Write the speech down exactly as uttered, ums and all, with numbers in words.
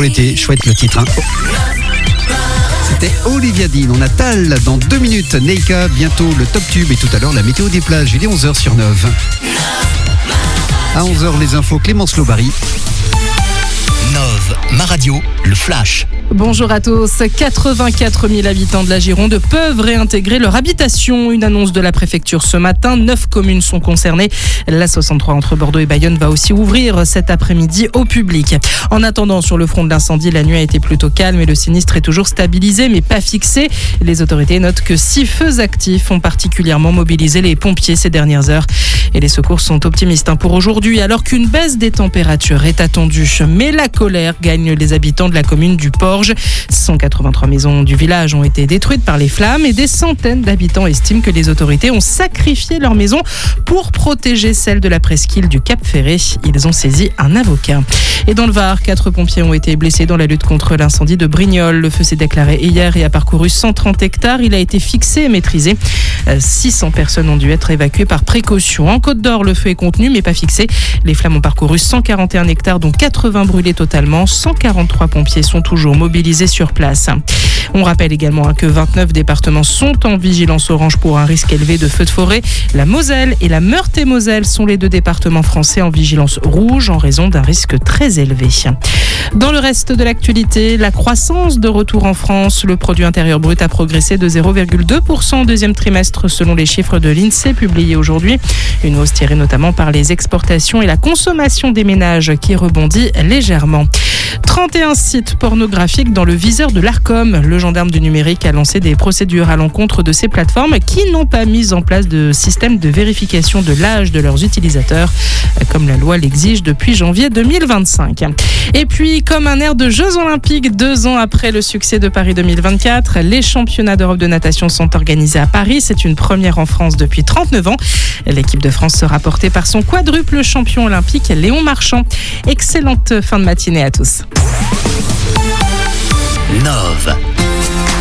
été chouette le titre. Hein. C'était Olivia Dean. On a Tal dans deux minutes. Neika, bientôt le top tube et tout à l'heure la météo des plages. Il est onze heures sur neuf. À onze heures, les infos, Clémence Lobary. Nove, ma radio, le flash. Bonjour à tous. quatre-vingt-quatre mille habitants de la Gironde peuvent réintégrer leur habitation. Une annonce de la préfecture ce matin. Neuf communes sont concernées. La soixante-trois entre Bordeaux et Bayonne va aussi ouvrir cet après-midi au public. En attendant, sur le front de l'incendie, la nuit a été plutôt calme et le sinistre est toujours stabilisé mais pas fixé. Les autorités notent que six feux actifs ont particulièrement mobilisé les pompiers ces dernières heures. Et les secours sont optimistes pour aujourd'hui alors qu'une baisse des températures est attendue. Mais la colère gagne les habitants de la commune du Porge. cent quatre-vingt-trois maisons du village ont été détruites par les flammes et des centaines d'habitants estiment que les autorités ont sacrifié leurs maisons pour protéger celles de la presqu'île du Cap Ferré. Ils ont saisi un avocat. Et dans le Var, quatre pompiers ont été blessés dans la lutte contre l'incendie de Brignoles. Le feu s'est déclaré hier et a parcouru cent trente hectares. Il a été fixé et maîtrisé. six cents personnes ont dû être évacuées par précaution. En Côte d'Or, le feu est contenu mais pas fixé. Les flammes ont parcouru cent quarante et un hectares dont quatre-vingts brûlés totalement. cent quarante-trois pompiers sont toujours mobilisés sur place. On rappelle également que vingt-neuf départements sont en vigilance orange pour un risque élevé de feux de forêt. La Moselle et la Meurthe-et-Moselle sont les deux départements français en vigilance rouge en raison d'un risque très élevé. Dans le reste de l'actualité, la croissance de retour en France. Le produit intérieur brut a progressé de zéro virgule deux pour cent au deuxième trimestre selon les chiffres de l'INSEE publiés aujourd'hui. Une hausse tirée notamment par les exportations et la consommation des ménages qui rebondit légèrement. trente et un sites pornographiques dans le viseur de l'Arcom. Le gendarme du numérique a lancé des procédures à l'encontre de ces plateformes qui n'ont pas mis en place de système de vérification de l'âge de leurs utilisateurs, comme la loi l'exige depuis janvier deux mille vingt-cinq. Et puis, comme un air de Jeux Olympiques, deux ans après le succès de Paris deux mille vingt-quatre, les championnats d'Europe de natation sont organisés à Paris. C'est une première en France depuis trente-neuf ans. L'équipe de France sera portée par son quadruple champion olympique, Léon Marchand. Excellente fin de matinée à tous. Nove.